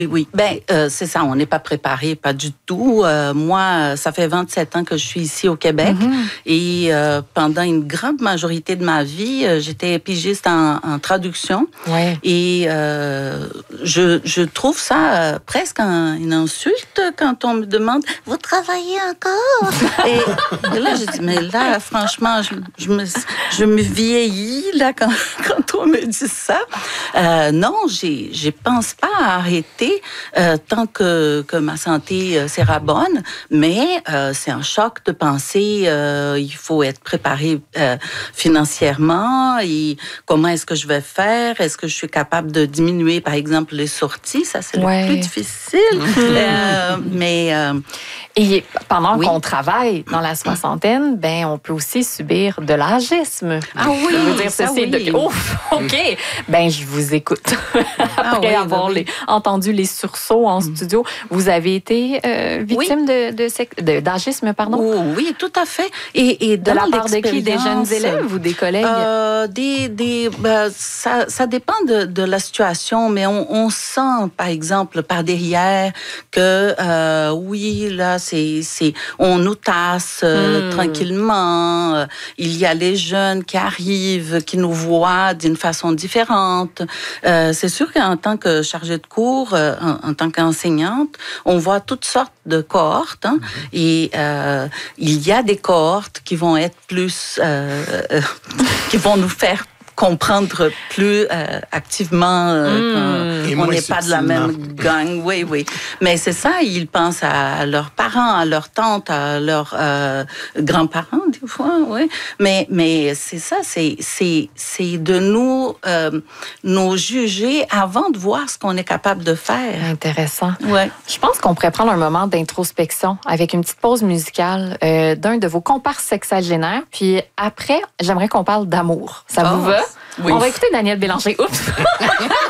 Oui, c'est ça, on n'est pas préparé, pas du tout. Moi, ça fait 27 ans que je suis ici au Québec et pendant une grande majorité de ma vie, j'étais pigiste en traduction. Ouais. Et je trouve ça presque une insulte quand on me demande « Vous travaillez encore? » Et là, je dis « Mais là, franchement, je me vieillis là, quand on me dit ça. » Non, je pense pas à arrêter tant que ma santé sera bonne, mais c'est un choc de penser il faut être préparé financièrement et comment est-ce que je vais faire? Est-ce que je suis capable de diminuer, par exemple, les sorties? Ça, c'est le plus difficile. Et pendant qu'on travaille dans la soixantaine, on peut aussi subir de l'agisme. Ah oui, je veux dire ceci. Oui. Ouf, OK. Je vous écoute. Après avoir entendu les sursauts en studio, vous avez été victime d'agisme, pardon? Oh, oui, tout à fait. Et de la part de qui? Des jeunes élèves ou des collègues? Ça dépend de la situation, mais on sent, par exemple, par derrière que oui, là, on nous tasse tranquillement. Il y a les jeunes qui arrivent, qui nous voient d'une façon différente. C'est sûr qu'en tant que chargée de cours, en tant qu'enseignante, on voit toutes sortes de cohortes. Et il y a des cohortes qui vont être plus... qui vont nous faire comprendre plus activement qu'on n'est pas de la même gang. Oui. Mais c'est ça, ils pensent à leurs parents, à leurs tantes, à leurs grands-parents, des fois, oui. Mais c'est ça, c'est de nous juger avant de voir ce qu'on est capable de faire. Intéressant. Ouais. Je pense qu'on pourrait prendre un moment d'introspection avec une petite pause musicale d'un de vos comparses sexagénaires. Puis après, j'aimerais qu'on parle d'amour. Ça vous va? Oui. On va écouter Daniel Bélanger. Oups!